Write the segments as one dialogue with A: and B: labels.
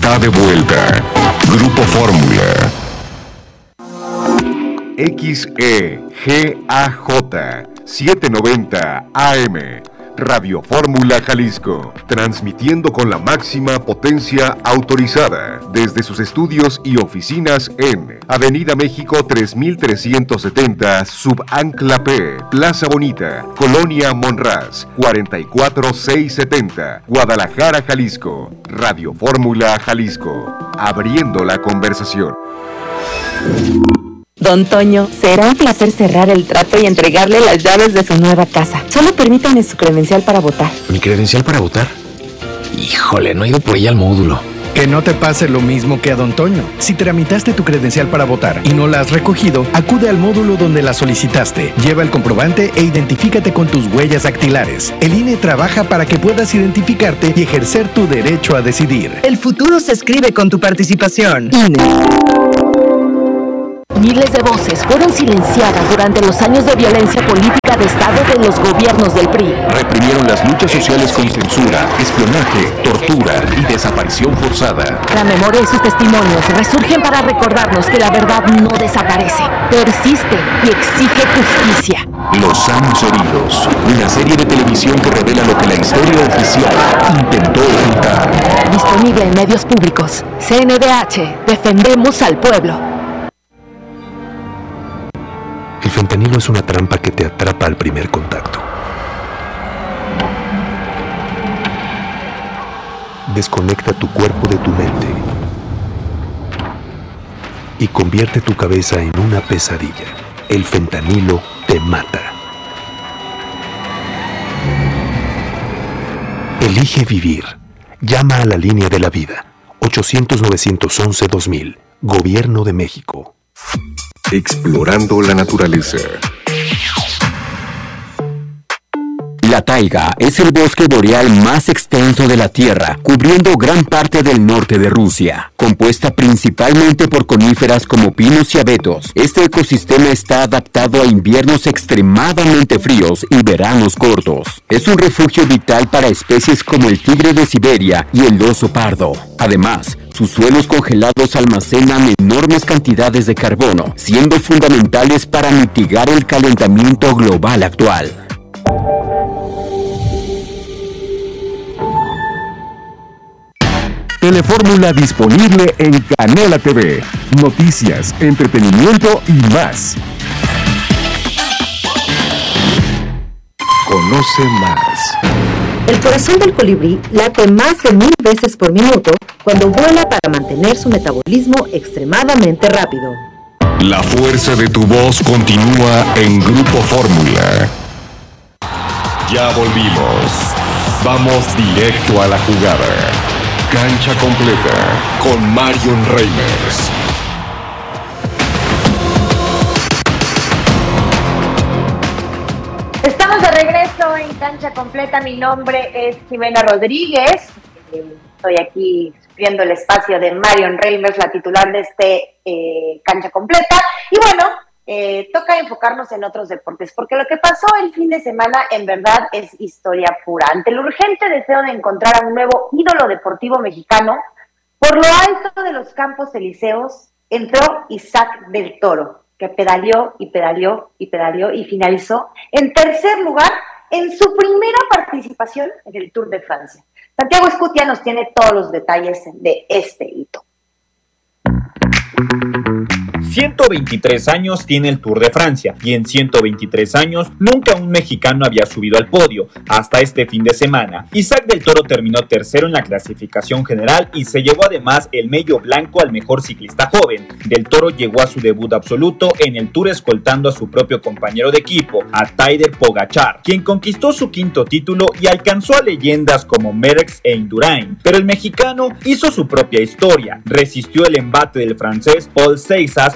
A: está de vuelta. Grupo Fórmula. XEGAJ 790 AM. Radio Fórmula Jalisco, transmitiendo con la máxima potencia autorizada desde sus estudios y oficinas en Avenida México 3370, Subancla P, Plaza Bonita, Colonia Monraz, 44670, Guadalajara, Jalisco. Radio Fórmula Jalisco, abriendo la conversación.
B: Don Toño, será un placer cerrar el trato y entregarle las llaves de su nueva casa. Solo permítame su credencial para votar.
C: ¿Mi credencial para votar? Híjole, no he ido por ella al módulo.
D: Que no te pase lo mismo que a Don Toño. Si tramitaste tu credencial para votar y no la has recogido, acude al módulo donde la solicitaste. Lleva el comprobante e identifícate con tus huellas dactilares. El INE trabaja para que puedas identificarte y ejercer tu derecho a decidir.
E: El futuro se escribe con tu participación.
B: INE. Miles de voces fueron silenciadas durante los años de violencia política de Estado de los gobiernos del PRI.
A: Reprimieron las luchas sociales con censura, espionaje, tortura y desaparición forzada.
B: La memoria y sus testimonios resurgen para recordarnos que la verdad no desaparece, persiste y exige justicia.
A: Los años heridos, una serie de televisión que revela lo que la historia oficial intentó ocultar.
B: Disponible en medios públicos. CNDH, defendemos al pueblo.
C: El fentanilo es una trampa que te atrapa al primer contacto. Desconecta tu cuerpo de tu mente y convierte tu cabeza en una pesadilla. El fentanilo te mata. Elige vivir. Llama a la línea de la vida. 800-911-2000. Gobierno de México.
A: Explorando la naturaleza.
F: La taiga es el bosque boreal más extenso de la Tierra, cubriendo gran parte del norte de Rusia. Compuesta principalmente por coníferas como pinos y abetos, este ecosistema está adaptado a inviernos extremadamente fríos y veranos cortos. Es un refugio vital para especies como el tigre de Siberia y el oso pardo. Además, sus suelos congelados almacenan enormes cantidades de carbono, siendo fundamentales para mitigar el calentamiento global actual.
A: Telefórmula disponible en Canela TV. Noticias, entretenimiento y más. Conoce más.
G: El corazón del colibrí late más de 1000 veces por minuto cuando vuela para mantener su metabolismo extremadamente rápido.
A: La fuerza de tu voz continúa en Grupo Fórmula. Ya volvimos. Vamos directo a la jugada. Cancha completa con Marion Reimers.
H: Estamos de regreso en Cancha Completa. Mi nombre es Jimena Rodríguez. Estoy aquí viendo el espacio de Marion Reimers, la titular de Cancha Completa. Y bueno, toca enfocarnos en otros deportes, porque lo que pasó el fin de semana en verdad es historia pura. Ante el urgente deseo de encontrar a un nuevo ídolo deportivo mexicano, por lo alto de los Campos Elíseos entró Isaac del Toro, que pedaleó y pedaleó y pedaleó y finalizó en tercer lugar en su primera participación en el Tour de Francia. Santiago Escutia nos tiene todos los detalles de este hito.
I: 123 años tiene el Tour de Francia y en 123 años nunca un mexicano había subido al podio hasta este fin de semana. Isaac del Toro terminó tercero en la clasificación general y se llevó además el Mello Blanco al mejor ciclista joven. Del Toro llegó a su debut absoluto en el Tour escoltando a su propio compañero de equipo, a Tadej Pogačar, quien conquistó su quinto título y alcanzó a leyendas como Merckx e Indurain. Pero el mexicano hizo su propia historia, resistió el embate del francés Paul Seixas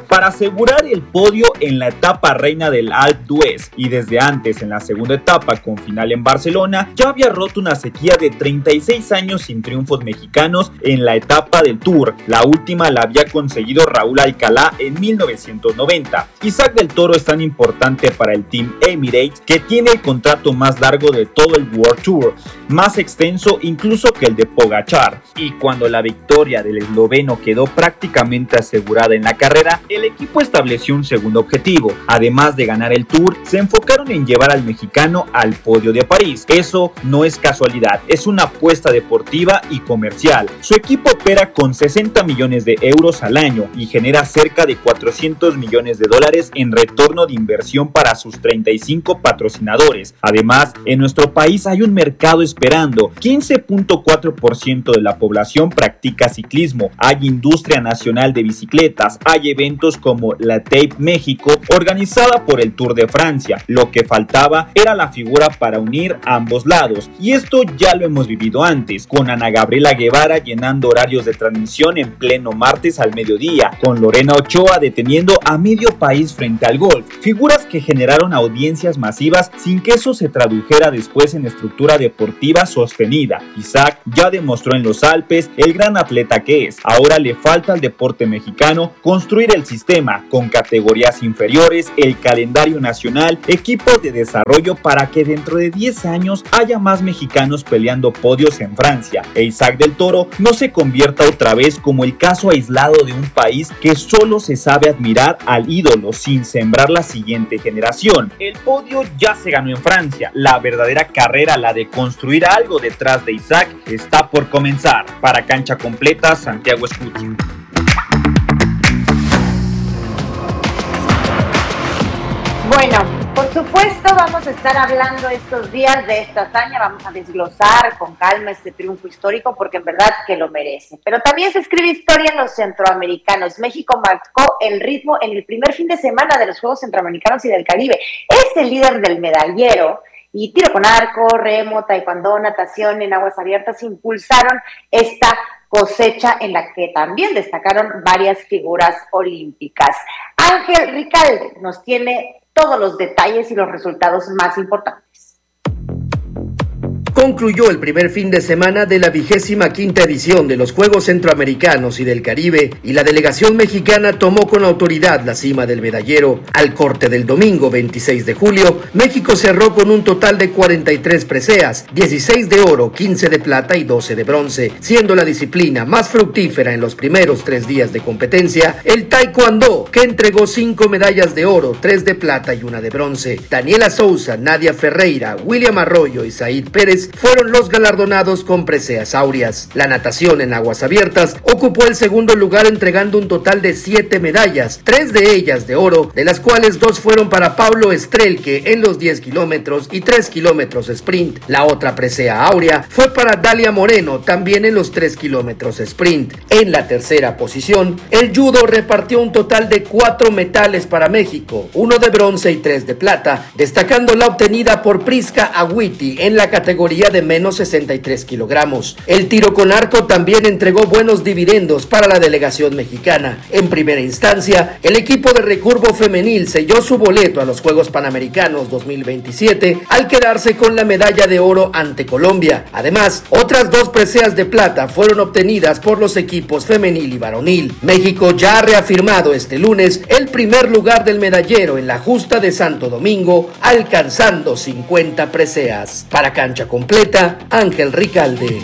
I: para asegurar el podio en la etapa reina del Alpe d'Huez y desde antes en la segunda etapa con final en Barcelona, ya había roto una sequía de 36 años sin triunfos mexicanos en la etapa del Tour. La última la había conseguido Raúl Alcalá en 1990. Isaac del Toro es tan importante para el Team Emirates que tiene el contrato más largo de todo el World Tour, más extenso incluso que el de Pogačar. Y cuando la victoria del esloveno quedó prácticamente asegurada en la carrera, el equipo estableció un segundo objetivo. Además de ganar el Tour, se enfocaron en llevar al mexicano al podio de París. Eso no es casualidad, es una apuesta deportiva y comercial. Su equipo opera con 60 millones de euros al año y genera cerca de 400 millones de dólares en retorno de inversión para sus 35 patrocinadores. Además, en nuestro país hay un mercado esperando. 15.4% de la población practica ciclismo. Hay industria nacional de bicicletas. Hay eventos como la Tape México, organizada por el Tour de Francia. Lo que faltaba era la figura para unir ambos lados. Y esto ya lo hemos vivido antes, con Ana Gabriela Guevara llenando horarios de transmisión en pleno martes al mediodía, con Lorena Ochoa deteniendo a medio país frente al golf. Figuras que generaron audiencias masivas sin que eso se tradujera después en estructura deportiva sostenida. Isaac ya demostró en los Alpes el gran atleta que es. Ahora le falta al deporte mexicano construir el sistema con categorías inferiores, el calendario nacional, equipos de desarrollo para que dentro de 10 años haya más mexicanos peleando podios en Francia e Isaac del Toro no se convierta otra vez como el caso aislado de un país que solo se sabe admirar al ídolo sin sembrar la siguiente generación. El podio ya se ganó en Francia, la verdadera carrera, la de construir algo detrás de Isaac, está por comenzar. Para Cancha Completa, Santiago Escutia.
H: Bueno, por supuesto vamos a estar hablando estos días de esta hazaña, vamos a desglosar con calma este triunfo histórico porque en verdad que lo merece. Pero también se escribe historia en los centroamericanos. México marcó el ritmo en el primer fin de semana de los Juegos Centroamericanos y del Caribe. Es el líder del medallero y tiro con arco, remo, taekwondo, natación en aguas abiertas impulsaron esta cosecha en la que también destacaron varias figuras olímpicas. Ángel Ricalde nos tiene todos los detalles y los resultados más importantes.
J: Concluyó el primer fin de semana de la 25ª edición de los Juegos Centroamericanos y del Caribe y la delegación mexicana tomó con autoridad la cima del medallero. Al corte del domingo 26 de julio, México cerró con un total de 43 preseas, 16 de oro, 15 de plata y 12 de bronce, siendo la disciplina más fructífera en los primeros 3 días de competencia el taekwondo, que entregó 5 medallas de oro, 3 de plata y 1 de bronce. Daniela Souza, Nadia Ferreira, William Arroyo y Said Pérez fueron los galardonados con preseas áureas. La natación en aguas abiertas ocupó el segundo lugar entregando un total de 7 medallas, 3 de ellas de oro, de las cuales 2 fueron para Pablo Estrelque en los 10 kilómetros y 3 kilómetros sprint. La otra presea áurea fue para Dalia Moreno, también en los 3 kilómetros sprint. En la tercera posición, el judo repartió un total de 4 metales para México, 1 de bronce y 3 de plata, destacando la obtenida por Prisca Agüiti en la categoría de menos 63 kilogramos. El tiro con arco también entregó buenos dividendos para la delegación mexicana. En primera instancia, el equipo de recurvo femenil selló su boleto a los Juegos Panamericanos 2027 al quedarse con la medalla de oro ante Colombia. Además, otras 2 preseas de plata fueron obtenidas por los equipos femenil y varonil. México ya ha reafirmado este lunes el primer lugar del medallero en la justa de Santo Domingo, alcanzando 50 preseas. Para Cancha Completa, Ángel Ricalde.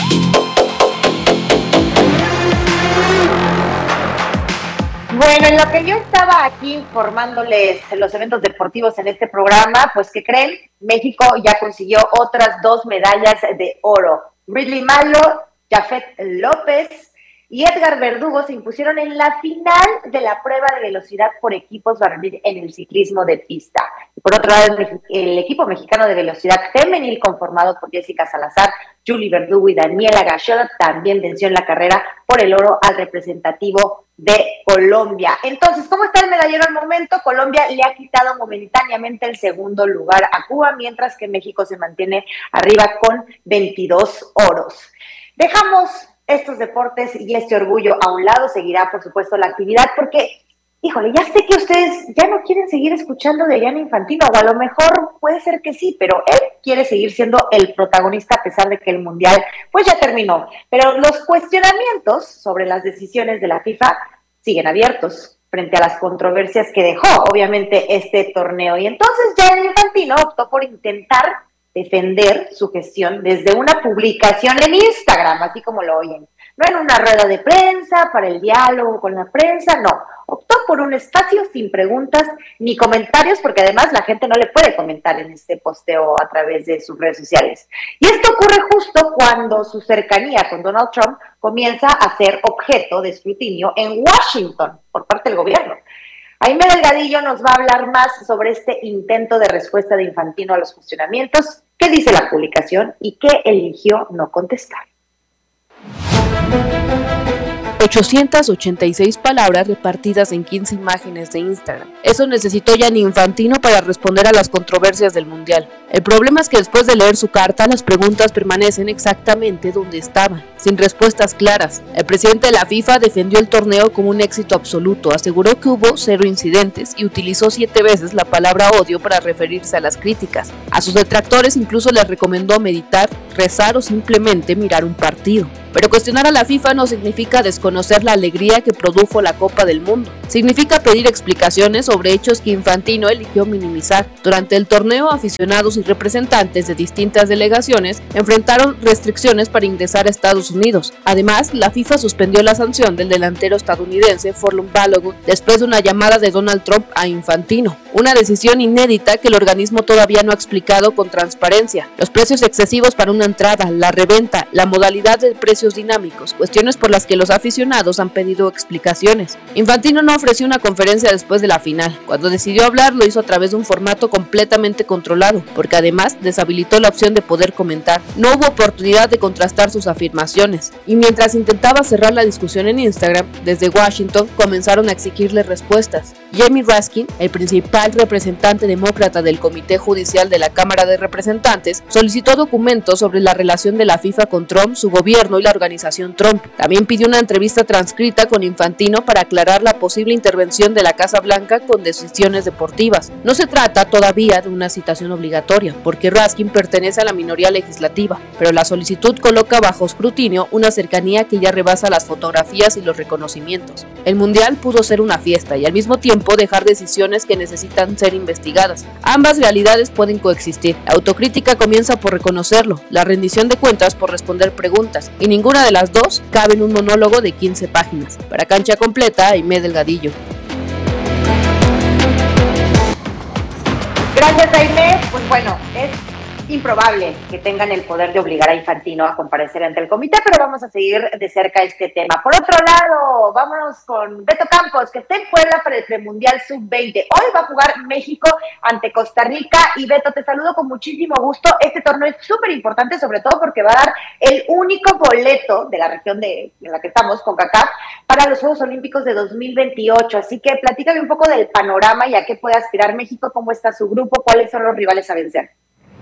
H: Bueno, en lo que yo estaba aquí informándoles los eventos deportivos en este programa, pues ¿qué creen? México ya consiguió otras 2 medallas de oro. Ridley Malo, Jafet López y Edgar Verdugo se impusieron en la final de la prueba de velocidad por equipos varonil en el ciclismo de pista. Y por otro lado, el equipo mexicano de velocidad femenil conformado por Jessica Salazar, Julie Verdugo y Daniela Gachot también venció en la carrera por el oro al representativo de Colombia. Entonces, ¿cómo está el medallero al momento? Colombia le ha quitado momentáneamente el segundo lugar a Cuba, mientras que México se mantiene arriba con 22 oros. Dejamos estos deportes y este orgullo a un lado, seguirá por supuesto la actividad porque híjole, ya sé que ustedes ya no quieren seguir escuchando de Gianni Infantino, o a lo mejor puede ser que sí, pero él quiere seguir siendo el protagonista a pesar de que el Mundial pues ya terminó. Pero los cuestionamientos sobre las decisiones de la FIFA siguen abiertos frente a las controversias que dejó, obviamente, este torneo. Y entonces Gianni Infantino optó por intentar defender su gestión desde una publicación en Instagram, así como lo oyen. No en una rueda de prensa, para el diálogo con la prensa, no. Optó por un espacio sin preguntas ni comentarios, porque además la gente no le puede comentar en este posteo a través de sus redes sociales. Y esto ocurre justo cuando su cercanía con Donald Trump comienza a ser objeto de escrutinio en Washington por parte del gobierno. Aimee Delgadillo nos va a hablar más sobre este intento de respuesta de Infantino a los cuestionamientos, qué dice la publicación y qué eligió no contestar.
B: 886 palabras repartidas en 15 imágenes de Instagram. Eso necesitó Gianni Infantino para responder a las controversias del Mundial. El problema es que después de leer su carta, las preguntas permanecen exactamente donde estaban, sin respuestas claras. El presidente de la FIFA defendió el torneo como un éxito absoluto, aseguró que hubo 0 incidentes y utilizó 7 veces la palabra odio para referirse a las críticas. A sus detractores incluso les recomendó meditar, rezar o simplemente mirar un partido. Pero cuestionar a la FIFA no significa desconocer la alegría que produjo la Copa del Mundo. Significa pedir explicaciones sobre hechos que Infantino eligió minimizar. Durante el torneo, aficionados y representantes de distintas delegaciones enfrentaron restricciones para ingresar a Estados Unidos. Además, la FIFA suspendió la sanción del delantero estadounidense Furlong Balogun después de una llamada de Donald Trump a Infantino. Una decisión inédita que el organismo todavía no ha explicado con transparencia. Los precios excesivos para una entrada, la reventa, la modalidad de precios dinámicos, cuestiones por las que los aficionados han pedido explicaciones. Infantino no ofreció una conferencia después de la final. Cuando decidió hablar, lo hizo a través de un formato completamente controlado, porque además deshabilitó la opción de poder comentar. No hubo oportunidad de contrastar sus afirmaciones, y mientras intentaba cerrar la discusión en Instagram, desde Washington comenzaron a exigirle respuestas. Jamie Raskin, el principal representante demócrata del Comité Judicial de la Cámara de Representantes, solicitó documentos sobre la relación de la FIFA con Trump, su gobierno y la organización Trump. También pidió una entrevista transcrita con Infantino para aclarar la posible intervención de la Casa Blanca con decisiones deportivas. No se trata todavía de una citación obligatoria, porque Raskin pertenece a la minoría legislativa, pero la solicitud coloca bajo escrutinio una cercanía que ya rebasa las fotografías y los reconocimientos. El Mundial pudo ser una fiesta y al mismo tiempo dejar decisiones que necesitan ser investigadas. Ambas realidades pueden coexistir. La autocrítica comienza por reconocerlo, la rendición de cuentas por responder preguntas, y ninguna de las dos cabe en un monólogo de 15 páginas. Para Cancha Completa, Aimee Delgadillo.
H: Gracias, Aimee. Pues bueno, es improbable que tengan el poder de obligar a Infantino a comparecer ante el comité, pero vamos a seguir de cerca este tema. Por otro lado, vámonos con Beto Campos, que está en Puebla para el Premundial Sub-20. Hoy va a jugar México ante Costa Rica, y Beto, te saludo con muchísimo gusto. Este torneo es súper importante, sobre todo porque va a dar el único boleto de la región en la que estamos, CONCACAF, para los Juegos Olímpicos de 2028. Así que platícame un poco del panorama y a qué puede aspirar México, cómo está su grupo, cuáles son los rivales a vencer.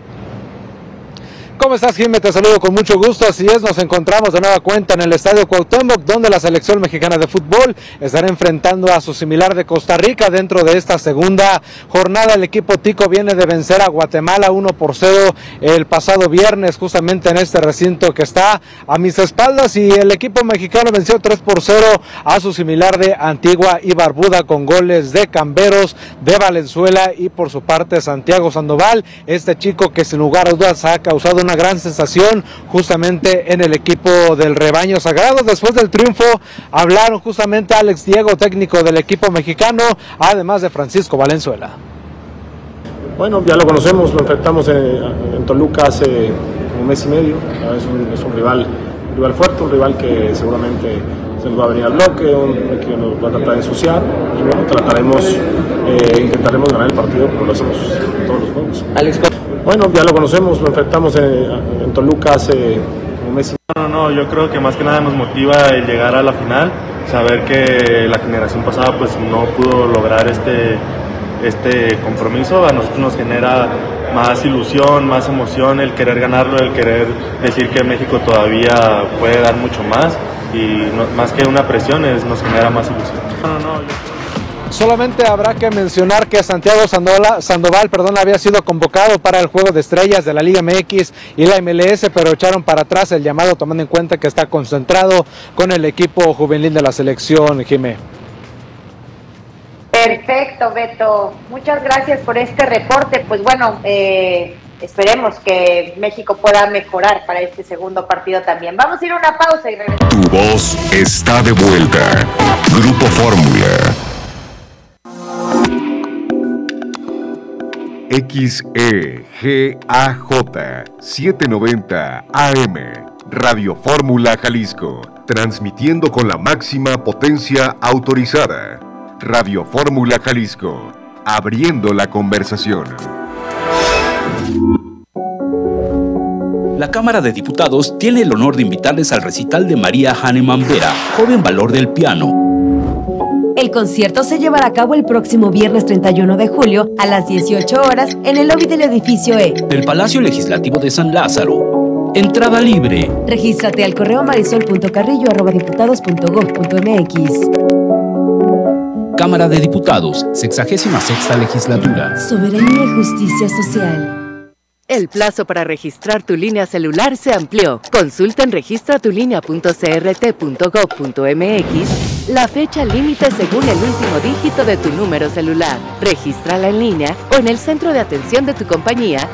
K: ¿Cómo estás, Jimé? Te saludo con mucho gusto. Así es, nos encontramos de nueva cuenta en el Estadio Cuauhtémoc, donde la selección mexicana de fútbol estará enfrentando a su similar de Costa Rica dentro de esta segunda jornada. El equipo tico viene de vencer a Guatemala 1-0 el pasado viernes, justamente en este recinto que está a mis espaldas, y el equipo mexicano venció 3-0 a su similar de Antigua y Barbuda con goles de Camberos, de Valenzuela y por su parte Santiago Sandoval, este chico que sin lugar a dudas ha causado una gran sensación justamente en el equipo del rebaño sagrado. Después del triunfo hablaron justamente Alex Diego, técnico del equipo mexicano, además de Francisco Valenzuela.
L: Bueno, ya lo conocemos, lo enfrentamos en Toluca hace un mes y medio. Es un rival fuerte, un rival que seguramente se nos va a venir al bloque, que nos va a tratar de ensuciar, y bueno, intentaremos ganar el partido como lo hacemos en todos los juegos.
K: Alex,
L: bueno, ya lo conocemos, lo enfrentamos en Toluca hace un mes y medio.
M: No, yo creo que más que nada nos motiva el llegar a la final, saber que la generación pasada pues no pudo lograr este compromiso. A nosotros nos genera más ilusión, más emoción el querer ganarlo, el querer decir que México todavía puede dar mucho más, y no, más que una presión nos genera más ilusión.
K: Solamente habrá que mencionar que Santiago Sandoval, había sido convocado para el Juego de Estrellas de la Liga MX y la MLS, pero echaron para atrás el llamado tomando en cuenta que está concentrado con el equipo juvenil de la selección, Jimé.
H: Perfecto, Beto. Muchas gracias por este reporte. Pues bueno, esperemos que México pueda mejorar para este segundo partido también. Vamos a ir a una pausa y regresamos.
A: Tu voz está de vuelta. Grupo Fórmula. XEGAJ 790 AM, Radio Fórmula Jalisco, transmitiendo con la máxima potencia autorizada. Radio Fórmula Jalisco, abriendo la conversación.
N: La Cámara de Diputados tiene el honor de invitarles al recital de María Hahnemann Vera, joven valor del piano.
O: El concierto se llevará a cabo el próximo viernes 31 de julio a las 18 horas en el lobby del edificio E
N: del Palacio Legislativo de San Lázaro. Entrada libre.
O: Regístrate al correo marisol.carrillo@diputados.gov.mx.
N: Cámara de Diputados, 66ª Legislatura.
O: Soberanía y justicia social.
P: El plazo para registrar tu línea celular se amplió. Consulta en registratulinea.crt.gov.mx la fecha límite según el último dígito de tu número celular. Regístrala en línea o en el centro de atención de tu compañía